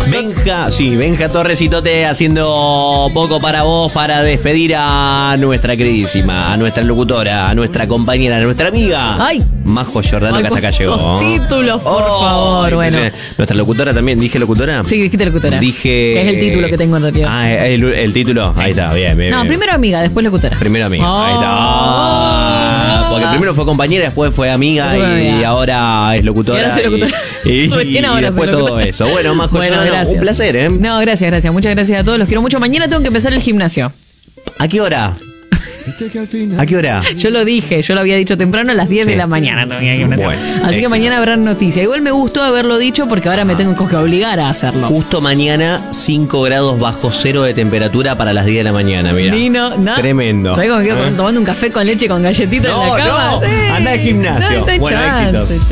Benja Torres y Tote haciendo poco para vos para despedir a nuestra queridísima, a nuestra locutora, a nuestra compañera, a nuestra amiga. ¡Ay! Majo Giordano, que hasta acá llegó. Los títulos, por favor. Bueno. Nuestra locutora también. ¿Dije locutora? Sí, dijiste locutora. Dije... Que es el título que tengo en realidad. Ah, el título. Ahí está, bien. No, primero amiga, después locutora. Primero amiga. Ahí está. Porque primero fue compañera, después fue amiga y ahora es locutora. Y ahora soy locutora. Recién ahora y después todo eso. Bueno, Majo, gracias. Un placer, ¿eh? No, gracias. Muchas gracias a todos. Los quiero mucho. Mañana tengo que empezar el gimnasio. ¿A qué hora? ¿A qué hora? Yo lo dije, yo lo había dicho temprano a las 10 de la mañana. Bueno, así que mañana habrán noticias. Igual me gustó haberlo dicho porque ahora me tengo que obligar a hacerlo. Justo mañana 5 grados bajo cero de temperatura para las 10 de la mañana, mira. Tremendo. ¿Sabés cómo me quedo tomando un café con leche con galletitas en la cama? No, anda al gimnasio. Bueno, éxitos.